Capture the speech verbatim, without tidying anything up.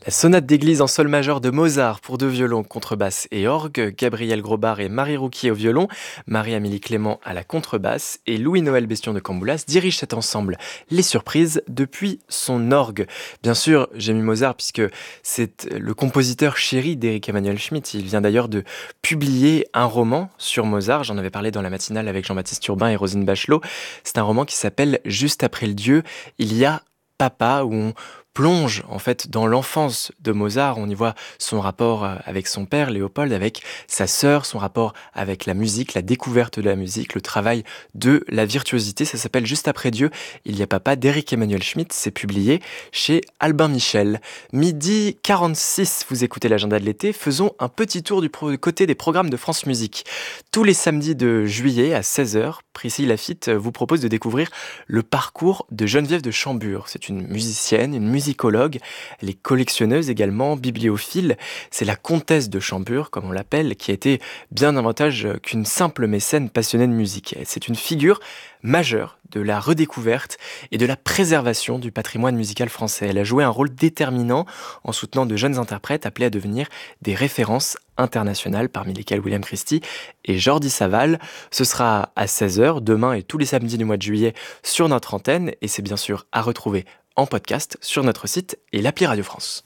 La sonate d'église en sol majeur de Mozart pour deux violons, contrebasse et orgue, Gabriel Grobart et Marie Rouquier au violon, Marie-Amélie Clément à la contrebasse et Louis-Noël Bestion de Camboulas dirige cet ensemble Les Surprises depuis son orgue. Bien sûr, j'ai mis Mozart puisque c'est le compositeur chéri d'Éric Emmanuel Schmitt. Il vient d'ailleurs de publier un roman sur Mozart. J'en avais parlé dans la matinale avec Jean-Baptiste Urbain et Rosine Bachelot. C'est un roman qui s'appelle Juste après le Dieu. Il y a Papa, où on plonge en fait dans l'enfance de Mozart. On y voit son rapport euh, avec son père Léopold, avec sa sœur, son rapport avec la musique, la découverte de la musique, le travail de la virtuosité. Ça s'appelle Juste après Dieu. Il y a Papa d'Éric Emmanuel Schmitt. C'est publié chez Albin Michel. Midi quarante-six, vous écoutez l'agenda de l'été. Faisons un petit tour du pro- côté des programmes de France Musique. Tous les samedis de juillet à seize heures, Priscille Lafitte vous propose de découvrir le parcours de Geneviève de Chambure. C'est une musicienne, une musicologue, elle est collectionneuse également, bibliophile. C'est la comtesse de Chambure, comme on l'appelle, qui a été bien davantage qu'une simple mécène passionnée de musique. C'est une figure majeure de la redécouverte et de la préservation du patrimoine musical français. Elle a joué un rôle déterminant en soutenant de jeunes interprètes appelés à devenir des références internationales, parmi lesquelles William Christie et Jordi Savall. Ce sera à seize heures, demain et tous les samedis du mois de juillet sur notre antenne, et c'est bien sûr à retrouver en podcast sur notre site et l'appli Radio France.